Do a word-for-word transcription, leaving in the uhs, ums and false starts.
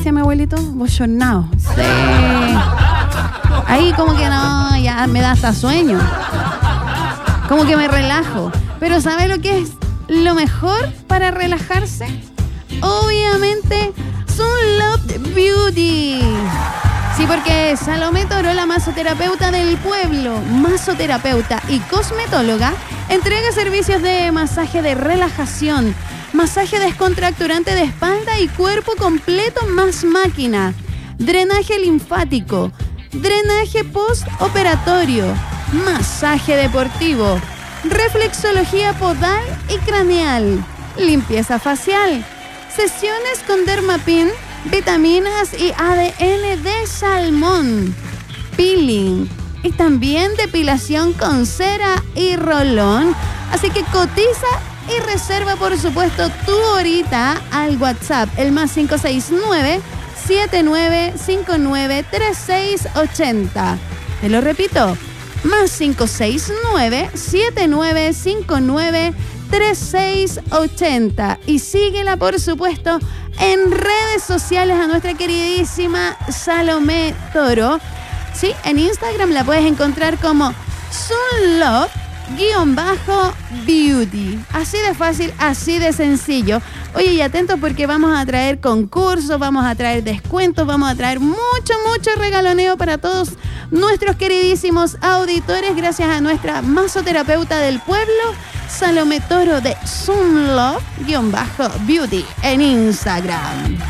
decía mi abuelito? Bochornado. Sí. Ahí como que no, ya me da hasta sueño. Como que me relajo. Pero ¿sabe lo que es lo mejor para relajarse? Obviamente, Sunlove Beauty. Sí, porque Salomé Toro, la masoterapeuta del pueblo, masoterapeuta y cosmetóloga, entrega servicios de masaje de relajación, masaje descontracturante de espalda y cuerpo completo más máquina, drenaje linfático, drenaje postoperatorio, masaje deportivo, reflexología podal y craneal, limpieza facial, sesiones con Dermapin, vitaminas y A D N de salmón, peeling y también depilación con cera y rolón. Así que cotiza y reserva, por supuesto, tu horita al WhatsApp, el más cinco seis nueve, siete nueve cinco nueve, tres seis ocho cero. Te lo repito, más cinco seis nueve, siete nueve cinco nueve, tres seis ocho cero. Y síguela, por supuesto, en redes sociales a nuestra queridísima Salomé Toro. Sí, en Instagram la puedes encontrar como Sunlove-Beauty. Así de fácil, así de sencillo. Oye, y atentos porque vamos a traer concursos, vamos a traer descuentos, vamos a traer mucho, mucho regaloneo para todos nuestros queridísimos auditores, gracias a nuestra masoterapeuta del pueblo, Salomé Toro de Sunlove-Beauty en Instagram.